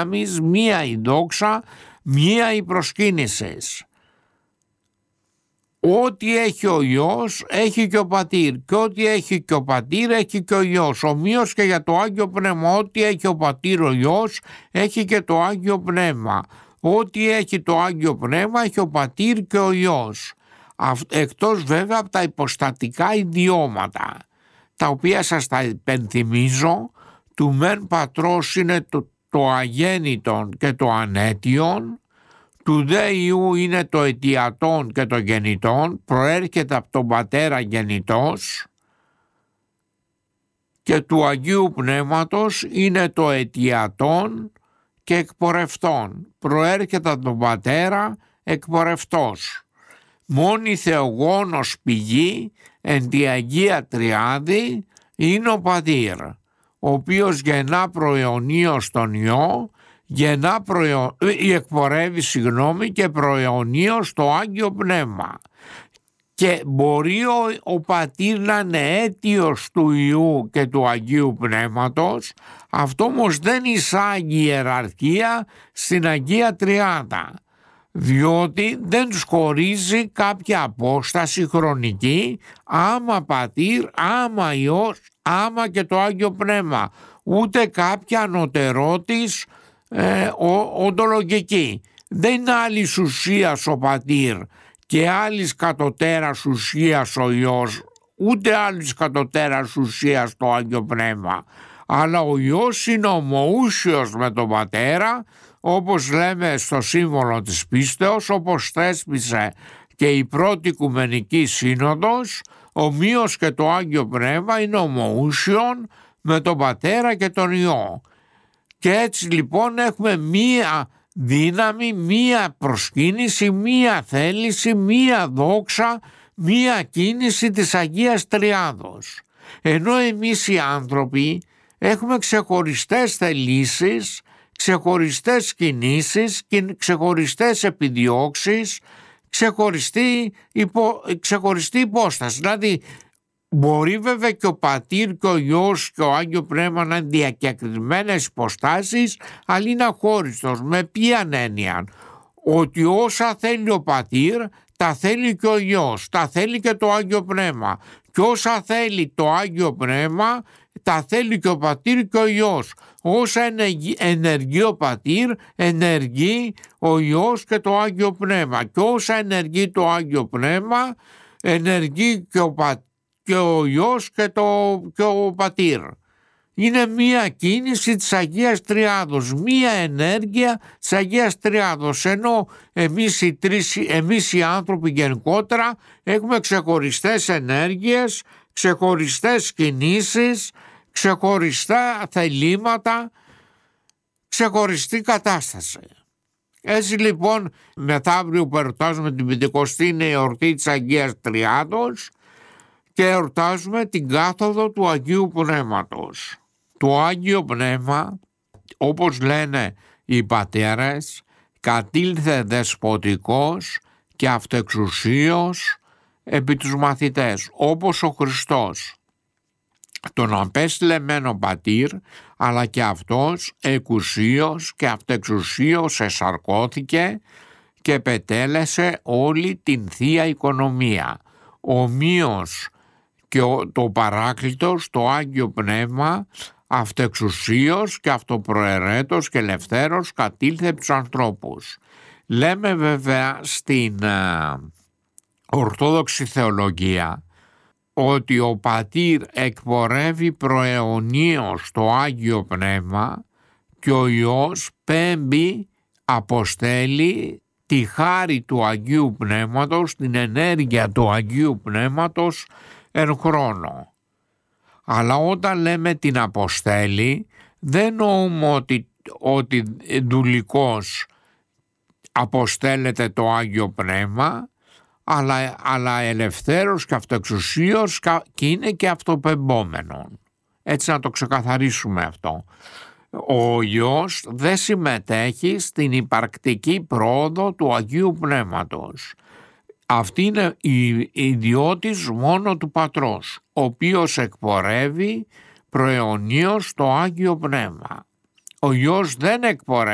δύναμις, μία η δόξα, μία η προσκύνησης. Ό,τι έχει ο Υιός έχει και ο Πατήρ, και ό,τι έχει και ο Πατήρ έχει και ο Υιός. Ομοίως και για το Άγιο Πνεύμα, ό,τι έχει ο Πατήρ ο Υιός έχει και το Άγιο Πνεύμα. Ό,τι έχει το Άγιο Πνεύμα έχει ο Πατήρ και ο Υιός. Εκτός βέβαια από τα υποστατικά ιδιώματα, τα οποία σας τα υπενθυμίζω. Του μεν πατρός είναι το αγέννητον και το ανέτιον, του δε Υιού είναι το αιτιατόν και το γεννητόν, προέρχεται από τον Πατέρα γεννητός, και του Αγίου Πνεύματος είναι το αιτιατόν και εκπορευτόν, προέρχεται από τον Πατέρα εκπορευτός. Μόνη Θεογόνος πηγή εν τη Αγία Τριάδη είναι ο Πατήρ, ο οποίος γεννά προαιωνίως τον Υιό, εκπορεύει και προαιωνίως το Άγιο Πνεύμα. Και μπορεί ο Πατήρ να είναι αίτιος του Υιού και του Αγίου Πνεύματος, αυτό όμως δεν εισάγει ιεραρχία στην Αγία Τριάδα, διότι δεν τους χωρίζει κάποια απόσταση χρονική, άμα Πατήρ, άμα Υιός, άμα και το Άγιο Πνεύμα, ούτε κάποια ανωτερότης οντολογική. Δεν είναι άλλης ουσίας ο Πατήρ και άλλης κατωτέρας ουσίας ο Υιός, ούτε άλλης κατωτέρας ουσίας το Άγιο Πνεύμα, αλλά ο Υιός είναι ομοούσιος με τον Πατέρα, όπως λέμε στο σύμβολο της πίστεως, όπως θέσπισε και η πρώτη Οικουμενική Σύνοδος, ομοίως και το Άγιο Πνεύμα είναι ομοούσιον με τον Πατέρα και τον Υιό. Και έτσι λοιπόν έχουμε μία δύναμη, μία προσκύνηση, μία θέληση, μία δόξα, μία κίνηση της Αγίας Τριάδος. Ενώ εμείς οι άνθρωποι έχουμε ξεχωριστές θελήσεις, ξεχωριστές κινήσεις, ξεχωριστές επιδιώξεις, ξεχωριστή υπόσταση. Δηλαδή μπορεί βέβαια και ο Πατήρ και ο Υιός και ο Άγιο Πνεύμα να είναι διακεκριμένες υποστάσεις, αλλά είναι αχώριστος. Με ποιαν έννοια? Ότι όσα θέλει ο Πατήρ τα θέλει και ο Υιός, τα θέλει και το Άγιο Πνεύμα, και όσα θέλει το Άγιο Πνεύμα τα θέλει και ο Πατήρ και ο Υιός. Όσα ενεργεί ο Πατήρ ενεργεί ο Υιός και το Άγιο Πνεύμα, και όσα ενεργεί το Άγιο Πνεύμα ενεργεί και ο Υιός και ο Πατήρ. Είναι μία κίνηση της Αγίας Τριάδος, μία ενέργεια της Αγίας Τριάδος, ενώ εμείς οι άνθρωποι γενικότερα έχουμε ξεχωριστές ενέργειες, ξεχωριστές κινήσεις, ξεχωριστά θελήματα, ξεχωριστή κατάσταση. Έτσι λοιπόν μεθαύριο που εορτάζουμε την Πεντηκοστή είναι η εορτή της Αγίας Τριάδος και εορτάζουμε την κάθοδο του Αγίου Πνεύματος. Το Άγιο Πνεύμα, όπως λένε οι πατέρες, κατήλθε δεσποτικός και αυτοεξουσίως επί τους μαθητές, όπως ο Χριστός. Τον απέστειλε μεν ο Πατήρ, αλλά και αυτός εκουσίως και αυτοεξουσίως εσαρκώθηκε και πετέλεσε όλη την Θεία Οικονομία. Ομοίως και το Παράκλητος, το Άγιο Πνεύμα, αυτοεξουσίως και αυτοπροαιρέτως και ελευθέρως κατήλθε τους ανθρώπους. Λέμε βέβαια στην Ορθόδοξη Θεολογία ότι ο Πατήρ εκπορεύει προαιωνίως το Άγιο Πνεύμα και ο Υιός πέμπει, αποστέλει τη χάρη του Αγίου Πνεύματος, την ενέργεια του Αγίου Πνεύματος εν χρόνο. Αλλά όταν λέμε την αποστέλει, δεν εννοούμε ότι δουλικός αποστέλλεται το Άγιο Πνεύμα, αλλά ελευθέρως και αυτοεξουσίως και είναι και αυτοπεμπόμενον. Έτσι να το ξεκαθαρίσουμε αυτό. Ο Υιός δεν συμμετέχει στην υπαρκτική πρόοδο του Αγίου Πνεύματος. Αυτή είναι η ιδιότης μόνο του Πατρός, ο οποίος εκπορεύει προαιωνίως το Άγιο Πνεύμα. Ο Υιός δεν εκπορεύει